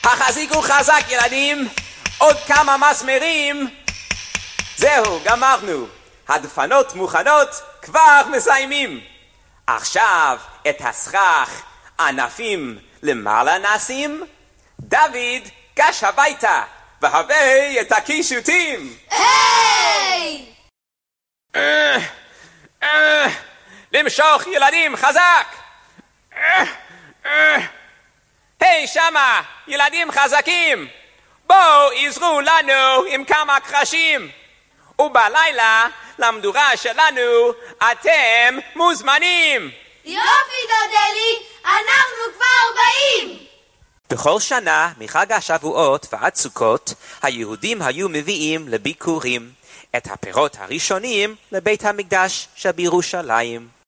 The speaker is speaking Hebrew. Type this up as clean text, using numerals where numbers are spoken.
החזיקו חזק ילדים, עוד כמה מסמרים. זהו, גמרנו. הדפנות מוכנות, כבר מסיימים. עכשיו את הסכך ענפים למעלה נשים. דוד, גש הביתה, והבא את הקישוטים. היי! למשוך ילדים חזק. היי שמה, ילדים חזקים. בואו עזרו לנו עם כמה קרשים. ובלילה למדורה שלנו אתם מוזמנים. יופי דודלי, אנחנו כבר באים. בכל שנה מחג השבועות ועד סוכות היהודים היו מביאים לביקורים את הפירות הראשונים לבית המקדש שבירושלים.